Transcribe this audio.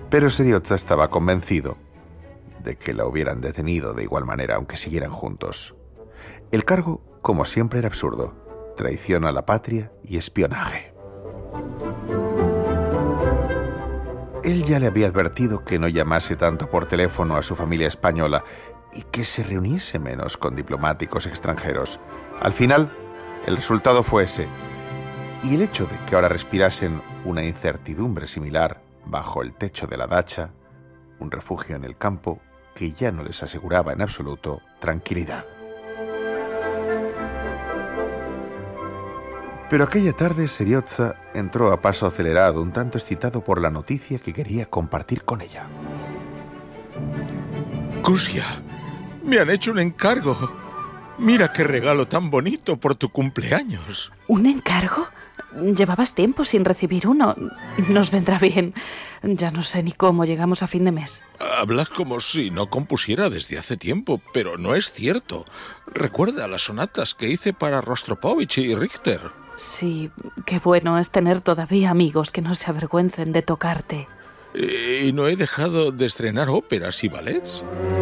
Pero Seriozza estaba convencido de que la hubieran detenido de igual manera aunque siguieran juntos. El cargo, como siempre, era absurdo: traición a la patria y espionaje. Él ya le había advertido que no llamase tanto por teléfono a su familia española y que se reuniese menos con diplomáticos extranjeros. Al final, el resultado fue ese, y el hecho de que ahora respirasen una incertidumbre similar bajo el techo de la dacha, un refugio en el campo que ya no les aseguraba en absoluto tranquilidad. Pero aquella tarde Seriozza entró a paso acelerado, un tanto excitado por la noticia que quería compartir con ella. Kusia, me han hecho un encargo. Mira qué regalo tan bonito por tu cumpleaños. ¿Un encargo? Llevabas tiempo sin recibir uno. Nos vendrá bien. Ya no sé ni cómo llegamos a fin de mes. Hablas como si no compusiera desde hace tiempo, pero no es cierto. Recuerda las sonatas que hice para Rostropovich y Richter. Sí, qué bueno es tener todavía amigos que no se avergüencen de tocarte. Y no he dejado de estrenar óperas y ballets.